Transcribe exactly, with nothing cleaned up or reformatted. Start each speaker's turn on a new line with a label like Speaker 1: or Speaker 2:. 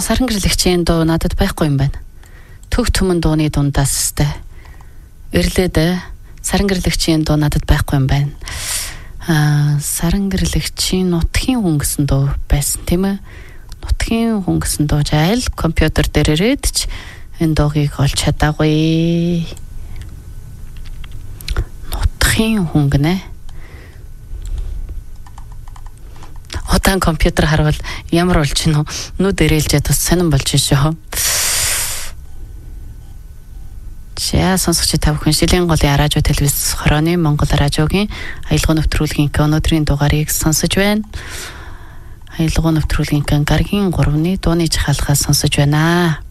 Speaker 1: саран гэрлэгчийн дуу надад байхгүй юм байна. Төг түмэн дууны дундаас тэ эрлээд саран гэрлэгчийн дуу надад байхгүй юм байна. Аа саран гэрлэгчийн нутгийн хүн гэсэн дуу байсан тийм ээ. Нутгийн хүн гэсэн дуу жайл компьютер дээр ирээд ч энэ дуугийг олж чадаагүй. Нутгийн хүн гэнэ. Хотан компьютер харвал ямар болж гинөө нүд ирээлжээд бас сонирн болж шүү. За сонсогч та бүхэн Шилийн голын радио телевиз хорооны Монгол радиогийн аялал нэвтрүүлгийн өнөөдрийн дугаарыг сонсож байна. Аялал нэвтрүүлгийн гарагийн гуравны дууны чахалгаас сонсож байна.